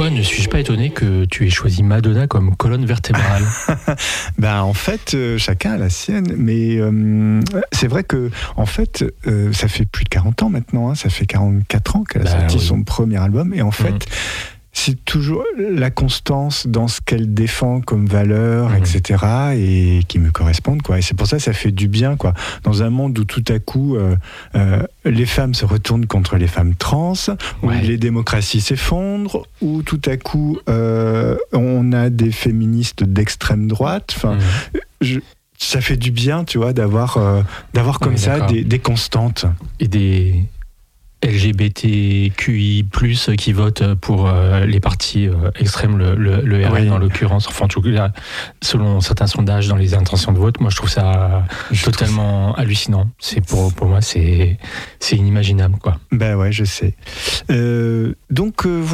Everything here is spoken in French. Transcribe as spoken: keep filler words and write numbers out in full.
pourquoi ne suis-je pas étonné que tu aies choisi Madonna comme colonne vertébrale ? Ben, en fait, euh, chacun a la sienne, mais euh, c'est vrai que, en fait, euh, ça fait plus de quarante ans maintenant, hein, ça fait quarante-quatre ans qu'elle a bah, sorti oui. son premier album, et en fait, Mmh. c'est toujours la constance dans ce qu'elle défend comme valeur, Mmh. et cetera, et qui me correspondent, quoi. Et c'est pour ça que ça fait du bien, quoi. Dans un monde où tout à coup, euh, euh, les femmes se retournent contre les femmes trans, où Ouais. les démocraties s'effondrent, où tout à coup, euh, on a des féministes d'extrême droite. Enfin, Mmh. je- ça fait du bien, tu vois, d'avoir, euh, d'avoir comme Oui, ça d'accord. des, des constantes. Et des L G B T Q I plus, qui votent pour euh, les partis euh, extrêmes, le, le, le R N Oui. en l'occurrence, enfin en tout cas, selon certains sondages dans les intentions de vote, moi je trouve ça Je trouve totalement hallucinant. C'est pour, pour moi, c'est, c'est inimaginable, quoi. Ben ouais, je sais. Euh, donc, euh,